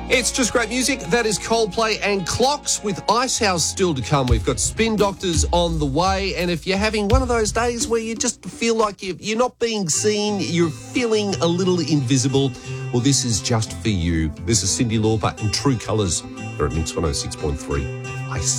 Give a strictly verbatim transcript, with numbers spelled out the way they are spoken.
It's just great music. That is Coldplay and Clocks with Icehouse still to come. We've got Spin Doctors on the way. And if you're having one of those days where you just feel like you're, you're not being seen, you're feeling a little invisible, well, this is just for you. This is Cyndi Lauper and True Colours. They're at Mix one oh six point three. Ice.